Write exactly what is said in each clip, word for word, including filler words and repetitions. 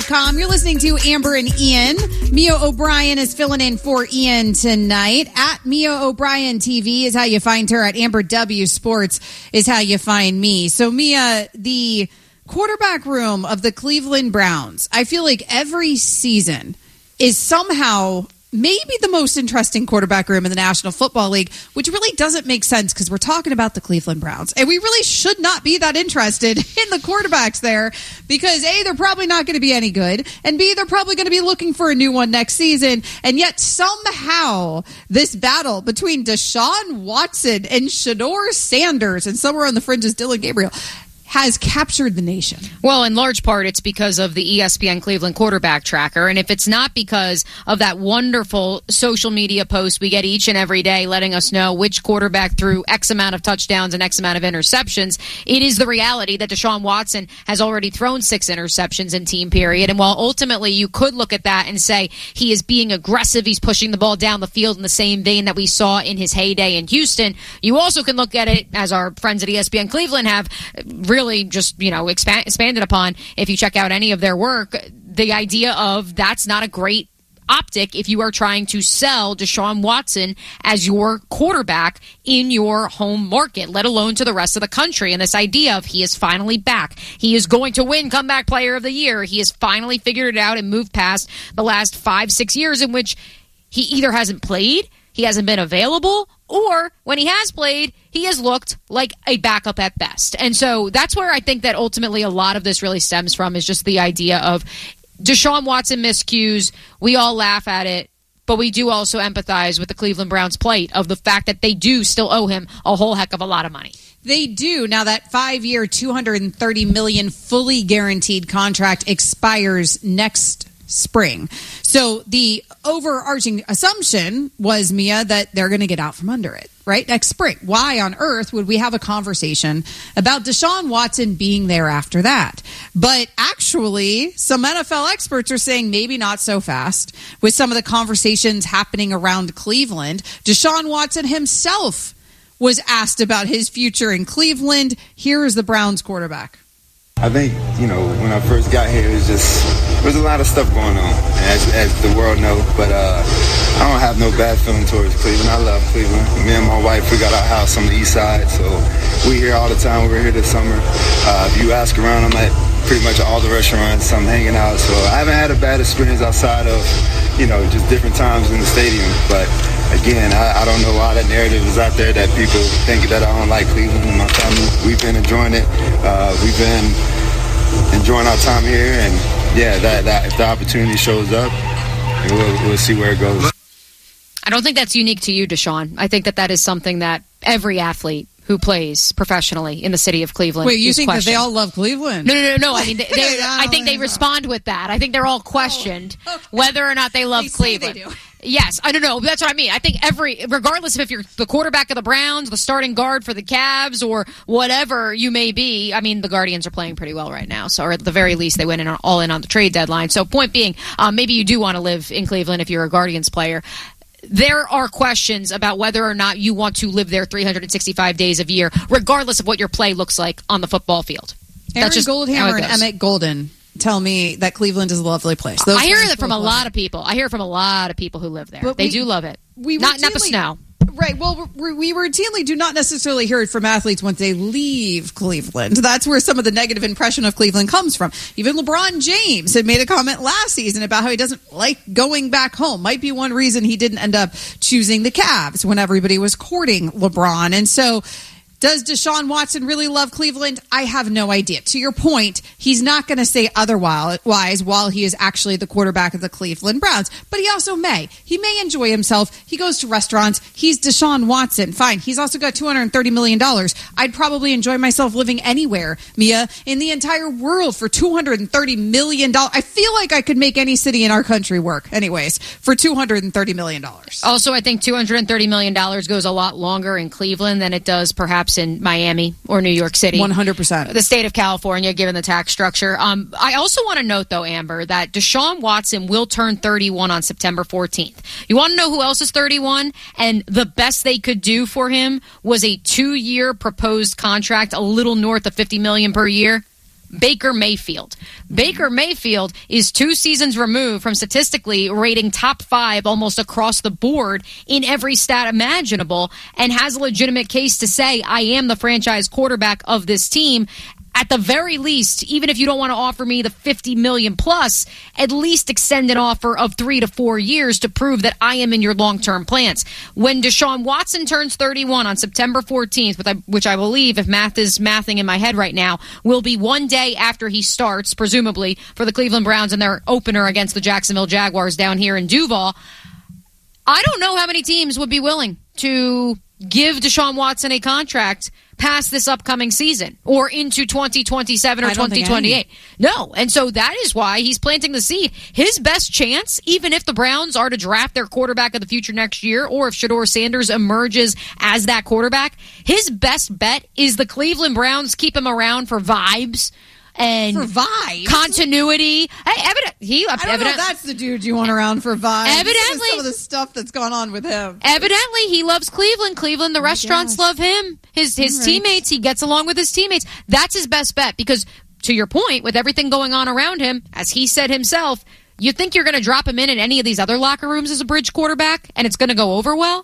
com. You're listening to Amber and Ian. Mia O'Brien is filling in for Ian tonight. At Mia O'Brien T V is how you find her. At Amber W Sports is how you find me. So, Mia, the quarterback room of the Cleveland Browns, I feel like every season is somehow maybe the most interesting quarterback room in the National Football League, which really doesn't make sense because we're talking about the Cleveland Browns. And we really should not be that interested in the quarterbacks there because A, they're probably not going to be any good, and B, they're probably going to be looking for a new one next season. And yet somehow this battle between Deshaun Watson and Shedeur Sanders, and somewhere on the fringes, Dylan Gabriel, has captured the nation. Well, in large part, it's because of the E S P N Cleveland quarterback tracker. And if it's not because of that wonderful social media post we get each and every day letting us know which quarterback threw X amount of touchdowns and X amount of interceptions, it is the reality that Deshaun Watson has already thrown six interceptions in team period. And while ultimately you could look at that and say he is being aggressive, he's pushing the ball down the field in the same vein that we saw in his heyday in Houston, you also can look at it, as our friends at E S P N Cleveland have really Really just, you know, expand, expanded upon if you check out any of their work, the idea of that's not a great optic if you are trying to sell Deshaun Watson as your quarterback in your home market, let alone to the rest of the country. And this idea of he is finally back. He is going to win comeback player of the year. He has finally figured it out and moved past the last five, six years in which he either hasn't played, he hasn't been available, or when he has played, he has looked like a backup at best. And so that's where I think that ultimately a lot of this really stems from, is just the idea of Deshaun Watson miscues. We all laugh at it, but we do also empathize with the Cleveland Browns' plight of the fact that they do still owe him a whole heck of a lot of money. They do. Now that five-year, two hundred thirty million dollars fully guaranteed contract expires next spring. So the overarching assumption was, Mia, that they're going to get out from under it, right? Next spring. Why on earth would we have a conversation about Deshaun Watson being there after that? But actually, some N F L experts are saying maybe not so fast with some of the conversations happening around Cleveland. Deshaun Watson himself was asked about his future in Cleveland. Here is the Browns quarterback. I think, you know, when I first got here, it was just, there was a lot of stuff going on, as, as the world knows. But uh, I don't have no bad feeling towards Cleveland. I love Cleveland. Me and my wife, we got our house on the east side, so we here all the time. We're here this summer. Uh, if you ask around, I'm at pretty much all the restaurants. I'm hanging out, so I haven't had a bad experience outside of, you know, just different times in the stadium. But again, I, I don't know why that narrative is out there that people think that I don't like Cleveland. And my family, we've been enjoying it. Uh, we've been enjoying our time here, and yeah, that, that if the opportunity shows up, we'll, we'll see where it goes. I don't think that's unique to you, Deshaun. I think that that is something that every athlete who plays professionally in the city of Cleveland. Wait, you think questioned. that they all love Cleveland? No, no, no, no. I mean, they, they, I think they respond with that. I think they're all questioned oh, okay. whether or not they love they Cleveland. Say they do. Yes, I don't know. That's what I mean. I think every, regardless of if you're the quarterback of the Browns, the starting guard for the Cavs, or whatever you may be, I mean, the Guardians are playing pretty well right now. So, or at the very least, they went in on, all in on the trade deadline. So, point being, um, maybe you do want to live in Cleveland if you're a Guardians player. There are questions about whether or not you want to live there three hundred sixty-five days of year, regardless of what your play looks like on the football field. Aaron That's just Goldhammer and Emmett Golden tell me that Cleveland is a lovely place. Those I hear that from a lot of people. I hear it from a lot of people who live there. But they we, do love it. We not routinely, not the snow. Right. Well, we, we routinely do not necessarily hear it from athletes once they leave Cleveland. That's where some of the negative impression of Cleveland comes from. Even LeBron James had made a comment last season about how he doesn't like going back home. Might be one reason he didn't end up choosing the Cavs when everybody was courting LeBron. And so, does Deshaun Watson really love Cleveland? I have no idea. To your point, he's not going to say otherwise while he is actually the quarterback of the Cleveland Browns. But he also may. He may enjoy himself. He goes to restaurants. He's Deshaun Watson. Fine. He's also got two hundred thirty million dollars. I'd probably enjoy myself living anywhere, Mia, in the entire world for two hundred thirty million dollars. I feel like I could make any city in our country work, anyways, for two hundred thirty million dollars. Also, I think two hundred thirty million dollars goes a lot longer in Cleveland than it does perhaps in Miami or New York City. one hundred percent. The state of California, given the tax structure. Um, I also want to note, though, Amber, that Deshaun Watson will turn thirty-one on September fourteenth. You want to know who else is thirty-one? And the best they could do for him was a two-year proposed contract, a little north of fifty million dollars per year. Baker Mayfield. Baker Mayfield is two seasons removed from statistically rating top five almost across the board in every stat imaginable and has a legitimate case to say, I am the franchise quarterback of this team. At the very least, even if you don't want to offer me the fifty million plus, at least extend an offer of three to four years to prove that I am in your long-term plans. When Deshaun Watson turns thirty-one on September fourteenth, which I, which I believe, if math is mathing in my head right now, will be one day after he starts, presumably, for the Cleveland Browns in their opener against the Jacksonville Jaguars down here in Duval, I don't know how many teams would be willing to give Deshaun Watson a contract past this upcoming season or into twenty twenty-seven or twenty twenty-eight. No. And so that is why he's planting the seed. His best chance, even if the Browns are to draft their quarterback of the future next year or if Shedeur Sanders emerges as that quarterback, his best bet is the Cleveland Browns keep him around for vibes and for vibes, continuity. Hey, evident, he, I don't evident, know if that's the dude you want around for vibes. Evidently, some of the stuff that's gone on with him. Evidently, he loves Cleveland. Cleveland, the restaurants love him. His his right. teammates, he gets along with his teammates. That's his best bet because, to your point, with everything going on around him, as he said himself, you think you're going to drop him in in any of these other locker rooms as a bridge quarterback, and it's going to go over well?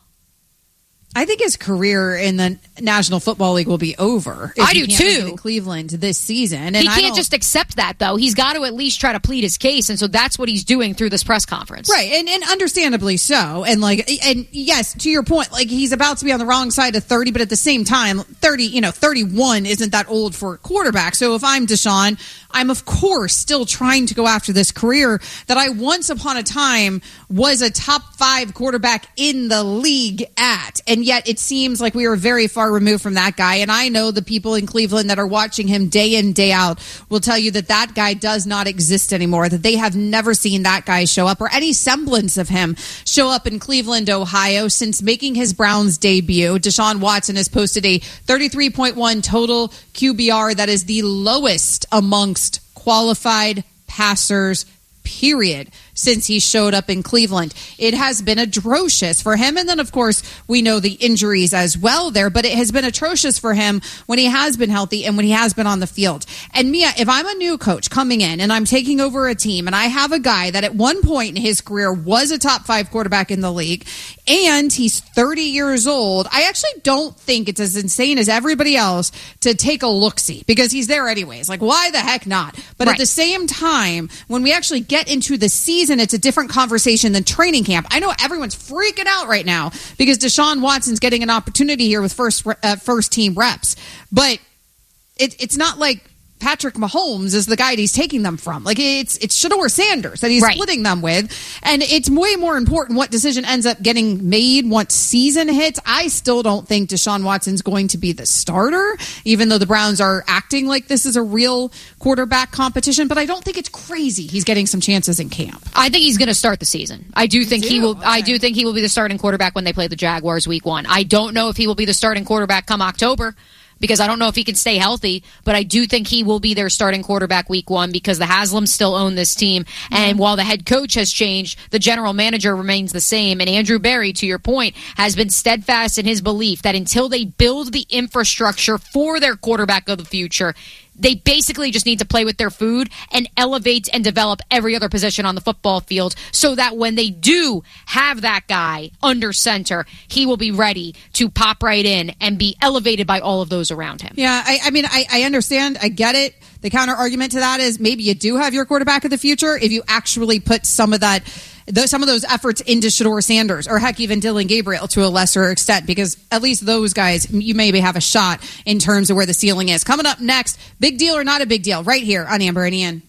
I think his career in the National Football League will be over. If I do too. In Cleveland this season, and he I can't just accept that though. He's got to at least try to plead his case, and so that's what he's doing through this press conference, right? And, and understandably so. And like, and yes, to your point, like he's about to be on the wrong side of thirty, but at the same time, thirty, you know, thirty-one isn't that old for a quarterback. So if I'm Deshaun, I'm of course still trying to go after this career that I once upon a time was a top five quarterback in the league at, and yet it seems like we are very far removed from that guy. And I know the people in Cleveland that are watching him day in, day out will tell you that that guy does not exist anymore, that they have never seen that guy show up or any semblance of him show up in Cleveland, Ohio. Since making his Browns debut, Deshaun Watson has posted a thirty-three point one total Q B R that is the lowest amongst qualified passers, period, since he showed up in Cleveland. It has been atrocious for him. And then, of course, we know the injuries as well there, but it has been atrocious for him when he has been healthy and when he has been on the field. And Mia, if I'm a new coach coming in and I'm taking over a team and I have a guy that at one point in his career was a top five quarterback in the league and he's thirty years old, I actually don't think it's as insane as everybody else to take a look-see because he's there anyways. Like, why the heck not? But right. At the same time, when we actually get into the season, and it's a different conversation than training camp. I know everyone's freaking out right now because Deshaun Watson's getting an opportunity here with first uh, first team reps, but it, it's not like Patrick Mahomes is the guy he's taking them from. Like it's it's Shedeur Sanders that he's right. splitting them with, and it's way more important what decision ends up getting made once season hits. I still don't think Deshaun Watson's going to be the starter, even though the Browns are acting like this is a real quarterback competition. But I don't think it's crazy. He's getting some chances in camp. I think he's going to start the season. I do think do? he will. Okay. I do think he will be the starting quarterback when they play the Jaguars week one. I don't know if he will be the starting quarterback come October, because I don't know if he can stay healthy, but I do think he will be their starting quarterback week one because the Haslams still own this team. And while the head coach has changed, the general manager remains the same. And Andrew Berry, to your point, has been steadfast in his belief that until they build the infrastructure for their quarterback of the future, they basically just need to play with their food and elevate and develop every other position on the football field so that when they do have that guy under center, he will be ready to pop right in and be elevated by all of those around him. Yeah, I, I mean, I, I understand. I get it. The counter argument to that is maybe you do have your quarterback of the future if you actually put some of that Those, some of those efforts into Shedeur Sanders or heck, even Dylan Gabriel to a lesser extent, because at least those guys, you maybe have a shot in terms of where the ceiling is. Coming up next, big deal or not a big deal, right here on Amber and Ian.